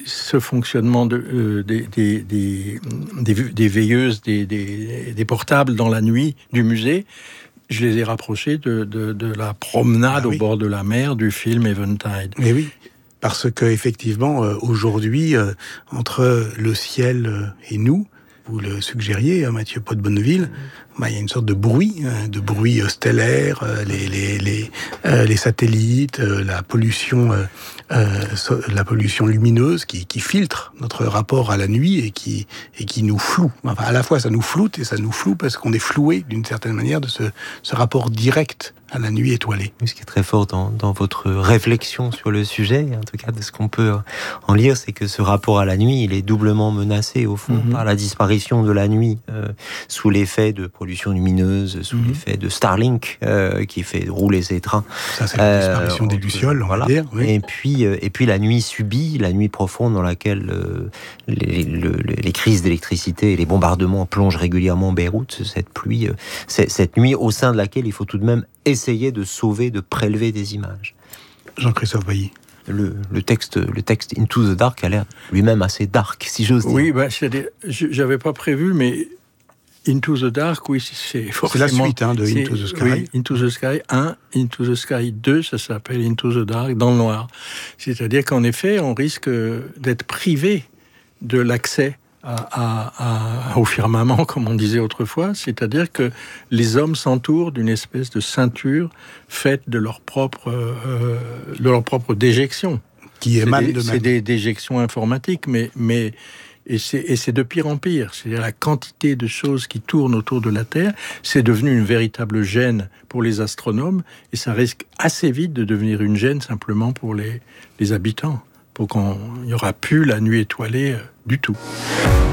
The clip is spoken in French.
ce fonctionnement des veilleuses, des portables dans la nuit du musée, je les ai rapprochés de la promenade au bord de la mer du film Eventide. Mais oui, parce que effectivement, aujourd'hui, entre le ciel et nous, vous le suggériez, Mathieu Pot de Bonneville, il y a une sorte de bruit stellaire, les satellites, la pollution lumineuse qui filtre notre rapport à la nuit et qui nous floue. Enfin, à la fois, ça nous floute et ça nous floue parce qu'on est floué d'une certaine manière de ce rapport direct à la nuit étoilée. Ce qui est très fort dans votre réflexion sur le sujet, en tout cas de ce qu'on peut en lire, c'est que ce rapport à la nuit, il est doublement menacé au fond par la disparition de la nuit sous l'effet de pollution lumineuse, sous l'effet de Starlink qui fait rouler ses trains. Ça, c'est la disparition des lucioles, on va dire. Oui. Et puis la nuit subie, la nuit profonde dans laquelle les crises d'électricité et les bombardements plongent régulièrement Beyrouth, cette pluie, cette nuit au sein de laquelle il faut tout de même essayer de sauver, de prélever des images. Jean-Christophe Bailly. Le texte Into the Dark a l'air lui-même assez dark, si j'ose dire. Oui, c'est-à-dire, j'avais pas prévu, mais Into the Dark, oui, c'est forcément... C'est la suite de Into the Sky. Oui, Into the Sky 1, Into the Sky 2, ça s'appelle Into the Dark, dans le noir. C'est-à-dire qu'en effet, on risque d'être privé de l'accès au firmament, comme on disait autrefois, c'est-à-dire que les hommes s'entourent d'une espèce de ceinture faite de leur propre déjection. Qui émane de même. C'est des déjections informatiques, mais c'est de pire en pire. C'est-à-dire la quantité de choses qui tournent autour de la Terre, c'est devenu une véritable gêne pour les astronomes, et ça risque assez vite de devenir une gêne simplement pour les habitants, pour qu'il n'y aura plus la nuit étoilée du tout.